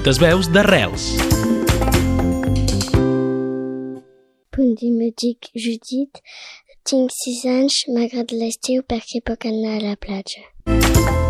petites veus d'arrels. Bon dia, me dic Judit, tinc 6 anys, m'agrada l'estiu perquè puc anar a la platja.